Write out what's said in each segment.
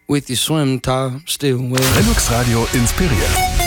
with your swim top still wet. Lennox Radio inspiriert.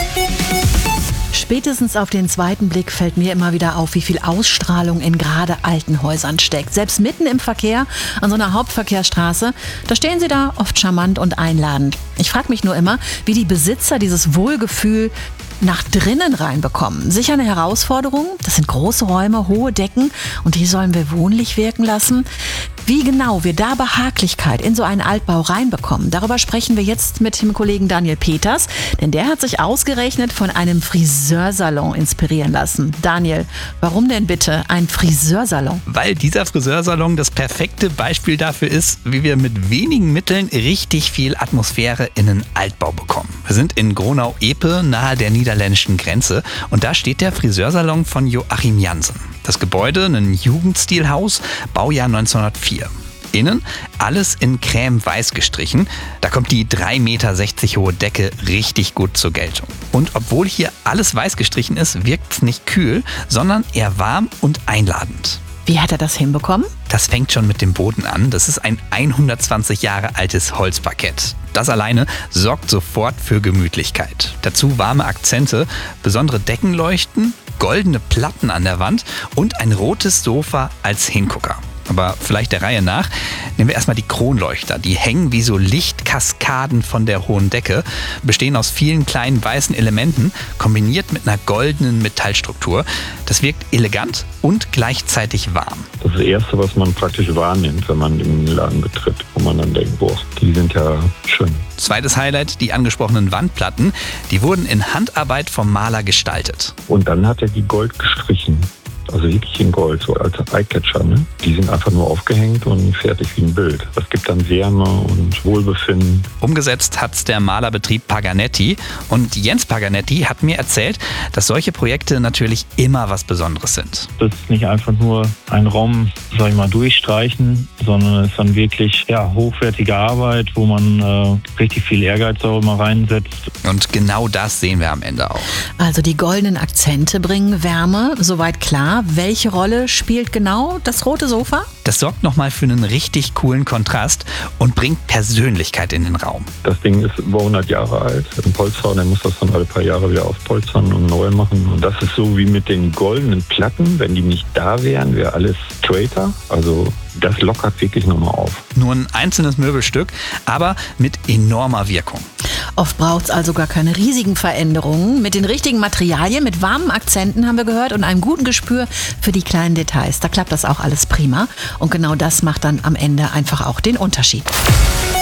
Spätestens auf den zweiten Blick fällt mir immer wieder auf, wie viel Ausstrahlung in gerade alten Häusern steckt. Selbst mitten im Verkehr, an so einer Hauptverkehrsstraße, da stehen sie da oft charmant und einladend. Ich frage mich nur immer, wie die Besitzer dieses Wohlgefühl nach drinnen reinbekommen. Sicher eine Herausforderung. Das sind große Räume, hohe Decken und die sollen wir wohnlich wirken lassen. Wie genau wir da Behaglichkeit in so einen Altbau reinbekommen, darüber sprechen wir jetzt mit dem Kollegen Daniel Peters, denn der hat sich ausgerechnet von einem Friseursalon inspirieren lassen. Daniel, warum denn bitte ein Friseursalon? Weil dieser Friseursalon das perfekte Beispiel dafür ist, wie wir mit wenigen Mitteln richtig viel Atmosphäre in einen Altbau bekommen. Wir sind in Gronau-Epe, nahe der niederländischen Grenze, und da steht der Friseursalon von Joachim Jansen. Das Gebäude, ein Jugendstilhaus, Baujahr 1904. Innen alles in creme-weiß gestrichen. Da kommt die 3,60 Meter hohe Decke richtig gut zur Geltung. Und obwohl hier alles weiß gestrichen ist, wirkt es nicht kühl, sondern eher warm und einladend. Wie hat er das hinbekommen? Das fängt schon mit dem Boden an. Das ist ein 120 Jahre altes Holzparkett. Das alleine sorgt sofort für Gemütlichkeit. Dazu warme Akzente, besondere Deckenleuchten, goldene Platten an der Wand und ein rotes Sofa als Hingucker. Aber vielleicht der Reihe nach. Nehmen wir erstmal die Kronleuchter. Die hängen wie so Lichtkaskaden von der hohen Decke, bestehen aus vielen kleinen weißen Elementen, kombiniert mit einer goldenen Metallstruktur. Das wirkt elegant und gleichzeitig warm. Das ist das Erste, was man praktisch wahrnimmt, wenn man den Laden betritt, wo man dann denkt, boah, die sind ja schön. Zweites Highlight, die angesprochenen Wandplatten. Die wurden in Handarbeit vom Maler gestaltet. Und dann hat er die Gold gestrichen. Also wirklich in Gold, so als Eyecatcher. Ne? Die sind einfach nur aufgehängt und fertig wie ein Bild. Das gibt dann Wärme und Wohlbefinden. Umgesetzt hat's der Malerbetrieb Paganetti. Und Jens Paganetti hat mir erzählt, dass solche Projekte natürlich immer was Besonderes sind. Das ist nicht einfach nur ein Raum, sag ich mal, durchstreichen, sondern es ist dann wirklich hochwertige Arbeit, wo man richtig viel Ehrgeiz auch immer reinsetzt. Und genau das sehen wir am Ende auch. Also die goldenen Akzente bringen Wärme, soweit klar. Welche Rolle spielt genau das rote Sofa? Das sorgt nochmal für einen richtig coolen Kontrast und bringt Persönlichkeit in den Raum. Das Ding ist über 100 Jahre alt. Ein Polster, der muss das dann alle paar Jahre wieder aufpolstern und neu machen. Und das ist so wie mit den goldenen Platten. Wenn die nicht da wären, wäre alles straighter. Also das lockert wirklich nochmal auf. Nur ein einzelnes Möbelstück, aber mit enormer Wirkung. Oft braucht es also gar keine riesigen Veränderungen. Mit den richtigen Materialien, mit warmen Akzenten haben wir gehört und einem guten Gespür für die kleinen Details. Da klappt das auch alles prima. Und genau das macht dann am Ende einfach auch den Unterschied.